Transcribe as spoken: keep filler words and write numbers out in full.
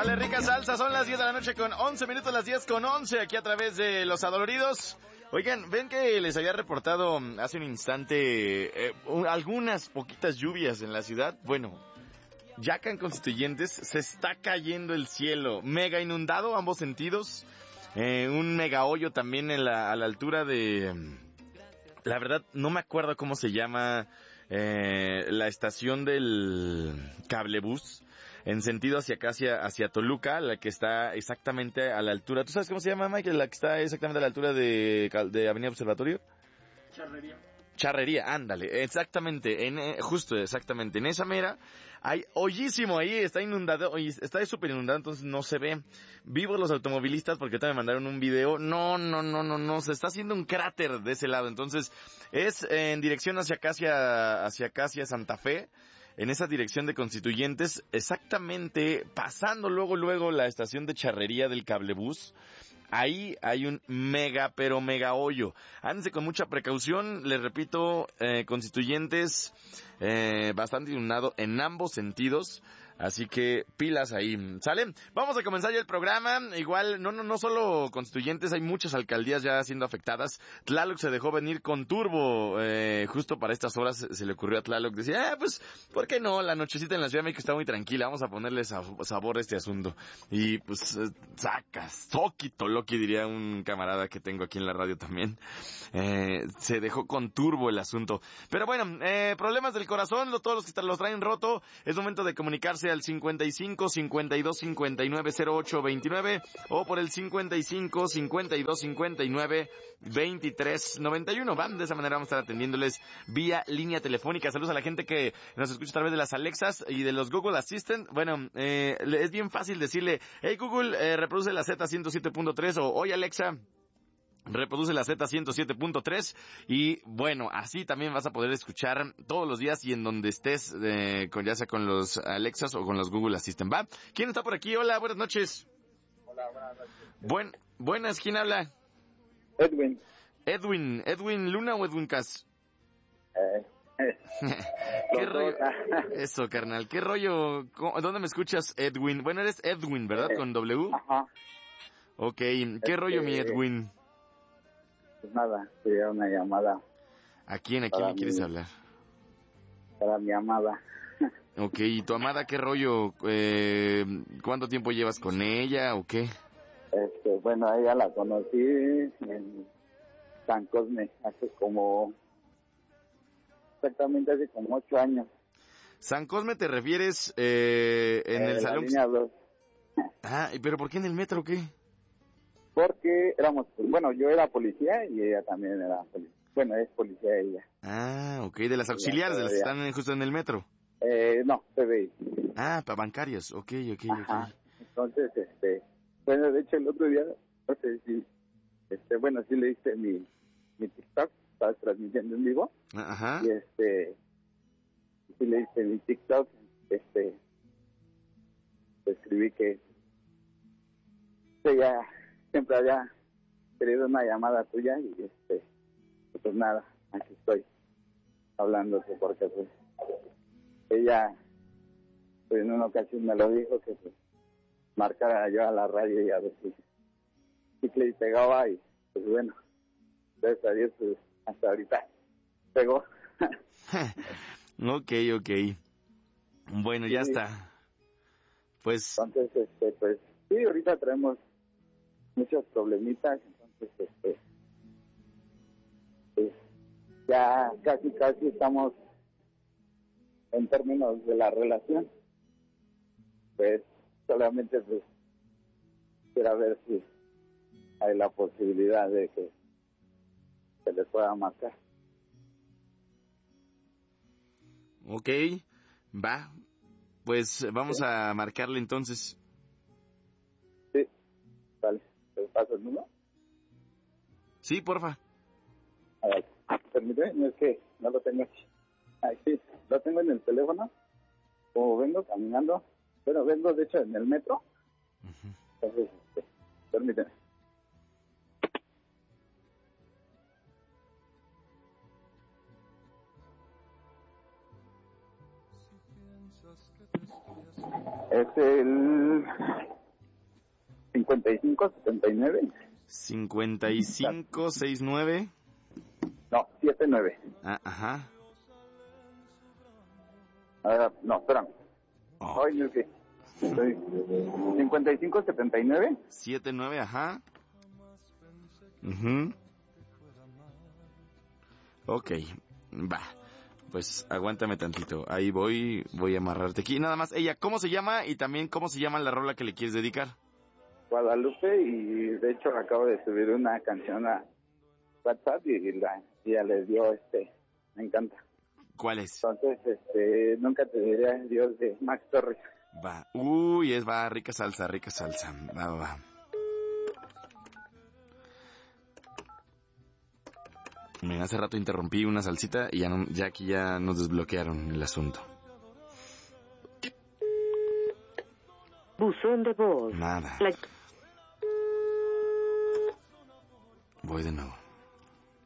Sale rica salsa, son las diez de la noche con once minutos, las diez con once, aquí a través de Los Adoloridos. Oigan, ven que les había reportado hace un instante eh, un, algunas poquitas lluvias en la ciudad. Bueno, ya acá en Constituyentes se está cayendo el cielo, mega inundado ambos sentidos, eh, un mega hoyo también en la, a la altura de... La verdad, no me acuerdo cómo se llama eh, la estación del cablebús, en sentido hacia acá, hacia, hacia Toluca, la que está exactamente a la altura. ¿Tú sabes cómo se llama, Michael? La que está exactamente a la altura de, de Avenida Observatorio. Charrería. Charrería, ándale, exactamente, en, eh, justo exactamente, en esa mera, hay hoyísimo ahí, está inundado, está súper inundado, entonces no se ve. Vivos los automovilistas porque te me mandaron un video, no, no, no, no, no, se está haciendo un cráter de ese lado, entonces es en dirección hacia acá, hacia, hacia acá, hacia Santa Fe, en esa dirección de Constituyentes, exactamente pasando luego, luego la estación de Charrería del cablebús. Ahí hay un mega, pero mega hoyo. Ándense con mucha precaución, les repito, eh, Constituyentes, eh, bastante inundado en ambos sentidos. Así que pilas ahí, ¿sale? Vamos a comenzar ya el programa. Igual, no no no solo Constituyentes, hay muchas alcaldías ya siendo afectadas. Tlaloc se dejó venir con turbo, eh, justo para estas horas se le ocurrió a Tlaloc. Decía, ah, pues, ¿por qué no? La nochecita en la Ciudad de México está muy tranquila, vamos a ponerle sabor a este asunto. Y pues, eh, sacas, toquito, loqui, diría un camarada que tengo aquí en la radio también. Eh, se dejó con turbo el asunto. Pero bueno, eh, problemas del corazón, lo, todos los que los traen roto, es momento de comunicarse al cincuenta y cinco, cincuenta y dos, cincuenta y nueve, cero ocho, veintinueve o por el cincuenta y cinco, cincuenta y dos, cincuenta y nueve, veintitrés, noventa y uno. Van, de esa manera vamos a estar atendiéndoles vía línea telefónica. Saludos a la gente que nos escucha a través de las Alexas y de los Google Assistant. Bueno, eh, es bien fácil decirle, hey Google, eh, reproduce la Z ciento siete punto tres o oye Alexa, reproduce la Z ciento siete punto tres y bueno, así también vas a poder escuchar todos los días y en donde estés, eh, con, ya sea con los Alexas o con los Google Assistant, ¿va? ¿Quién está por aquí? Hola, buenas noches. Hola, buenas noches. Buen, buenas, ¿quién habla? Edwin. Edwin, ¿Edwin Luna o Edwin Cas? Eh, eh. ¿Qué rollo? Eso, carnal, ¿qué rollo? ¿Dónde me escuchas, Edwin? Bueno, eres Edwin, ¿verdad? Eh, Con W. Ajá. Ok, ¿qué Este, rollo, mi Edwin? Pues nada, quería una llamada. ¿A quién, a quién le quieres mi, hablar? Para mi amada. Ok, ¿y tu amada qué rollo? Eh, ¿Cuánto tiempo llevas con ella o qué? Este, bueno, a ella la conocí en San Cosme hace como, exactamente hace como ocho años. ¿San Cosme te refieres eh, en eh, el la salón? Línea dos. Ah, ¿pero por qué en el metro o qué? Porque éramos, bueno, yo era policía y ella también era policía. Bueno, es policía ella. Ah, ok, de las auxiliares, de las que están justo en el metro. Eh, no, P B I. Ah, para bancarias, ok, ok, Ajá. ok. Entonces, este, bueno, de hecho el otro día, no sé si, este, bueno, sí le hice mi, mi TikTok, estaba transmitiendo en vivo. Ajá. Y este, sí le hice mi TikTok, este, escribí que ella siempre había querido una llamada tuya y este, pues nada, aquí estoy hablándote porque pues ella pues, en una ocasión me lo dijo que pues marcara yo a la radio y a ver si chicle y pegaba y pues bueno, gracias a Dios pues hasta ahorita pegó. Ok, ok. Bueno, sí. Ya está. Pues entonces este pues sí, ahorita traemos muchos problemitas, entonces este pues ya casi casi estamos en términos de la relación, pues solamente pues quiero ver si hay la posibilidad de que se le pueda marcar. Ok, va, pues vamos sí. a marcarle entonces. Sí, vale, ¿te paso el número? Sí, porfa. A ver, permíteme, no es que no lo tengo aquí. Aquí, lo tengo en el teléfono, como vengo caminando, pero vengo de hecho en el metro. Uh-huh. Entonces, este, permíteme. Es el cincuenta y cinco setenta y nueve. cincuenta y cinco sesenta y nueve. No, setenta y nueve. Ah, ajá. Ah, no, espérame. Oh. Ay, no sé. Estoy- cincuenta y cinco setenta y nueve. setenta y nueve, ajá. Mhm. Ok, va. Pues aguántame tantito. Ahí voy, voy a amarrarte aquí. Nada más, ella, ¿cómo se llama? Y también, ¿cómo se llama la rola que le quieres dedicar? Guadalupe, y de hecho acabo de subir una canción a WhatsApp y la y ella le dio, este, me encanta. ¿Cuál es? Entonces, este, nunca te diré adiós de Max Torres. Va. Uy, es va, rica salsa, rica salsa. Va, va, va. Mira, hace rato interrumpí una salsita y ya, no, ya aquí ya nos desbloquearon el asunto. Buzón de voz. Nada. La- Voy de nuevo.